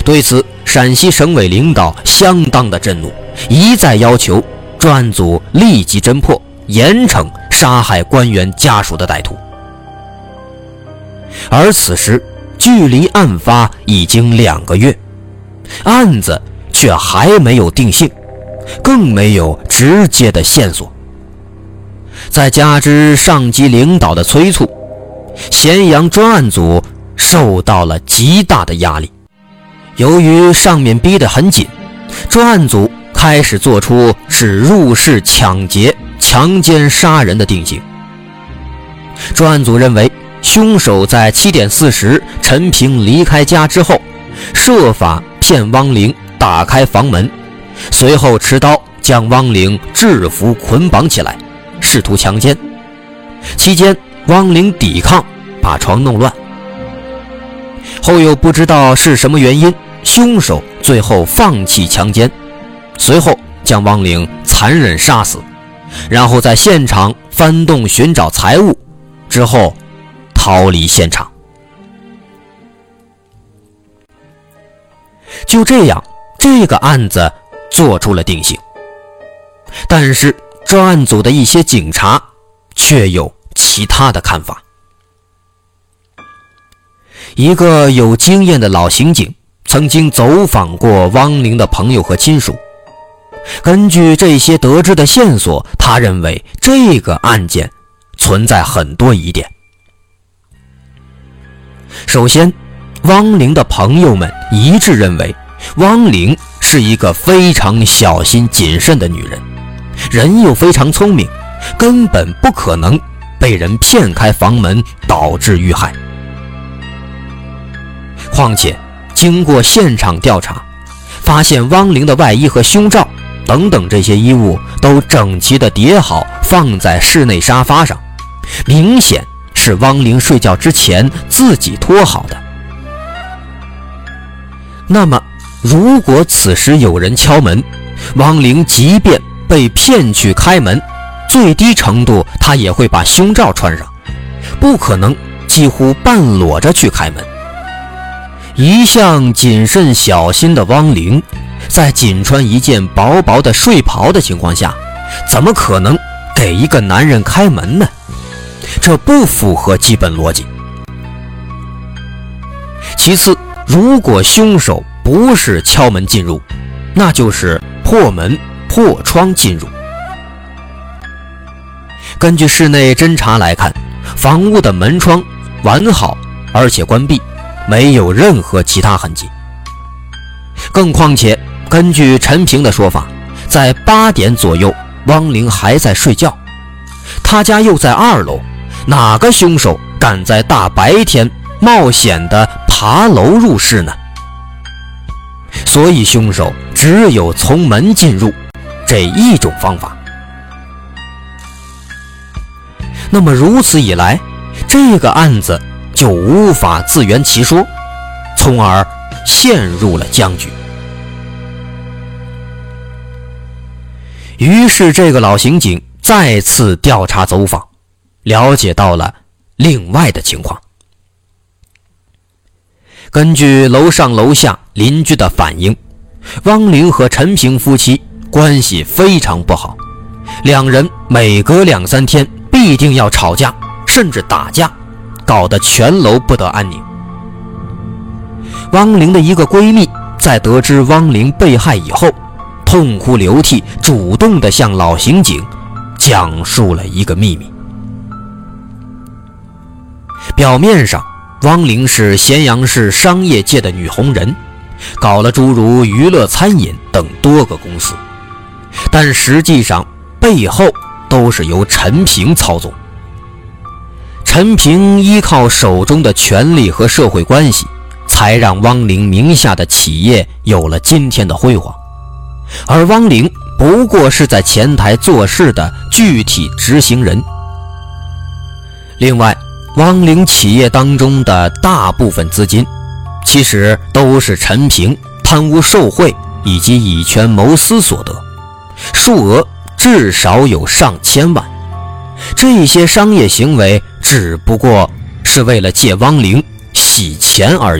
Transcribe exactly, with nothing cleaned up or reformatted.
对此，陕西省委领导相当的震怒，一再要求专案组立即侦破，严惩杀害官员家属的歹徒。而此时距离案发已经两个月，案子却还没有定性，更没有直接的线索。再加之上级领导的催促，咸阳专案组受到了极大的压力。由于上面逼得很紧，专案组开始做出是入室抢劫、强奸杀人的定性。专案组认为，凶手在七点四十陈平离开家之后，设法骗汪玲打开房门，随后持刀将汪玲制服捆绑起来，试图强奸。期间汪玲抵抗，把床弄乱。后又不知道是什么原因，凶手最后放弃强奸，随后将汪玲残忍杀死，然后在现场翻动寻找财物，之后逃离现场。就这样，这个案子做出了定性。但是专案组的一些警察却有其他的看法。一个有经验的老刑警曾经走访过汪玲的朋友和亲属，根据这些得知的线索，他认为这个案件存在很多疑点。首先，汪玲的朋友们一致认为汪玲是一个非常小心谨慎的女人，人又非常聪明，根本不可能被人骗开房门导致遇害。况且经过现场调查，发现汪玲的外衣和胸罩等等这些衣物都整齐地叠好放在室内沙发上，明显是汪玲睡觉之前自己脱好的。那么如果此时有人敲门，汪玲即便被骗去开门，最低程度她也会把胸罩穿上，不可能几乎半裸着去开门。一向谨慎小心的汪玲，在仅穿一件薄薄的睡袍的情况下，怎么可能给一个男人开门呢？这不符合基本逻辑。其次，如果凶手不是敲门进入，那就是破门破窗进入。根据室内侦查来看，房屋的门窗完好而且关闭，没有任何其他痕迹。更况且根据陈平的说法，在八点左右汪玲还在睡觉，他家又在二楼，哪个凶手敢在大白天冒险地爬楼入室呢？所以凶手只有从门进入这一种方法。那么如此一来，这个案子就无法自圆其说，从而陷入了僵局。于是这个老刑警再次调查走访，了解到了另外的情况。根据楼上楼下邻居的反映，汪玲和陈平夫妻关系非常不好，两人每隔两三天必定要吵架，甚至打架，搞得全楼不得安宁。汪玲的一个闺蜜在得知汪玲被害以后，痛哭流涕，主动地向老刑警讲述了一个秘密。表面上，汪玲是咸阳市商业界的女红人，搞了诸如娱乐餐饮等多个公司，但实际上背后都是由陈平操纵。陈平依靠手中的权力和社会关系，才让汪玲名下的企业有了今天的辉煌，而汪玲不过是在前台做事的具体执行人。另外，汪玲企业当中的大部分资金其实都是陈平贪污受贿以及以权谋私所得，数额至少有上千万。这些商业行为只不过是为了借汪玲洗钱而已。